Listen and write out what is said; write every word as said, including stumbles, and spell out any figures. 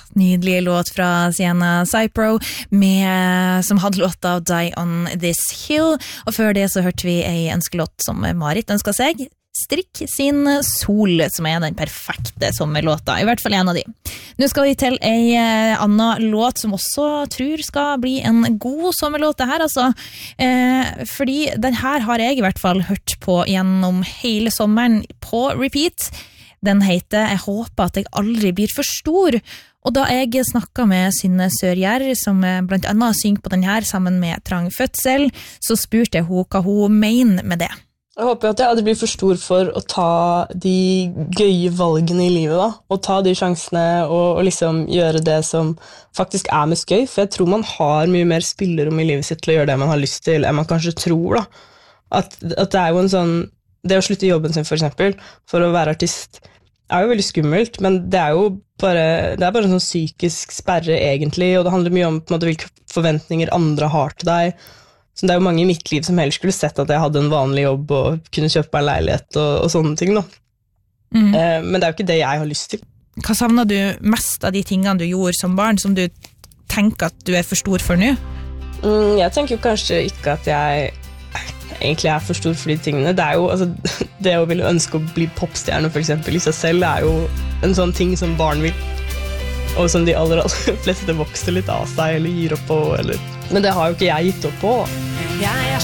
Nydelige låt fra Sienna Cypro med, som hadde låta Die on This Hill, og før det så hørte vi en ønskelåt som Marit ønsket seg, Strikk sin Sol, som er den perfekte sommerlåta, i hvert fall en av de. Nå skal vi til en annen låt som også tror skal bli en god sommerlåt det her, altså, eh, fordi den her har jeg i hvert fall hørt på gjennom hele sommeren på repeat. Den heter Jeg håper at jeg aldri blir for stor, og da jeg snakket med Synne Sørgjær, som blant annet synger på den her sammen med Trang Fødsel, så spurte jeg henne hva hun mener med det. Jeg håper at jeg aldri blir for stor for å ta de gøye valgene i livet, da, og ta de sjansene og, og liksom gjøre det som faktisk er mest gøy, for jeg tror man har mye mer spillerom i livet sitt til å gjøre det man har lyst til, enn man kanskje tror, da. At, at det er jo en sånn, det å slutte jobben sin for eksempel, for å være artist, er jo veldig skummelt, men det er jo bare, det er bare en sånn psykisk sperre egentlig, og det handler mye om på en måte, hvilke forventninger andre har til deg. Så det er jo mange i mitt liv som heller skulle sett at jeg hadde en vanlig jobb og kunne kjøpe meg en leilighet og, og sånne ting. Da. Mm. Eh, men det er jo ikke det jeg har lyst til. Hva savner du mest av de tingene du gjorde som barn, som du tenker at du er for stor for nå? Mm, jeg tenker jo kanskje ikke at jeg egentlig er for stor for de tingene. Det er jo, altså, det å ville ønske å bli popstjerne for eksempel i seg selv er jo en sånn ting som barn vil, og som de aller, aller fleste vokser litt av seg eller gir opp på, eller... men det har jo ikke jeg gitt opp på. Jeg